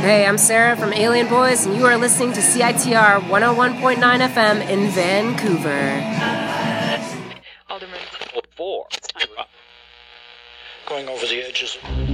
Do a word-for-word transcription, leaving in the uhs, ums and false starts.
Hey, I'm Sarah from Alien Boys, and you are listening to C I T R one oh one point nine F M in Vancouver. Alderman. Four. Going over the edges.